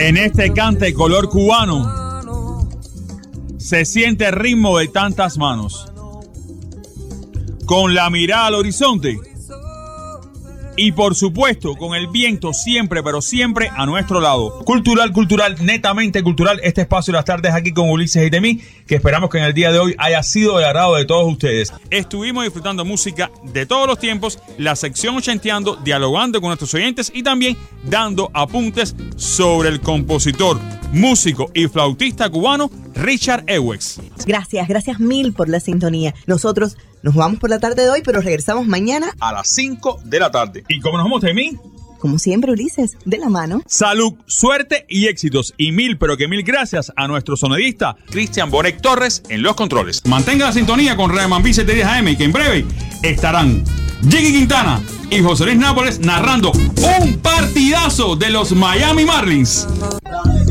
En este cante color cubano se siente el ritmo de tantas manos, con la mirada al horizonte y por supuesto con el viento siempre, pero siempre a nuestro lado. Cultural, netamente cultural, este espacio de las tardes aquí con Ulises y Temí, que esperamos que en el día de hoy haya sido del agrado de todos ustedes. Estuvimos disfrutando música de todos los tiempos, la sección ochenteando, dialogando con nuestros oyentes y también dando apuntes sobre el compositor, músico y flautista cubano Richard Ewex. Gracias mil por la sintonía. Nosotros nos vamos por la tarde de hoy, pero regresamos mañana a las 5 de la tarde. ¿Y cómo nos vamos, Temí? Como siempre, Ulises, de la mano. Salud, suerte y éxitos. Y mil gracias a nuestro sonidista Cristian Bonet Torres en los controles. Mantenga la sintonía con Radio Mambí 710 AM, que en breve estarán Jiggy Quintana y José Luis Nápoles narrando un partidazo de los Miami Marlins.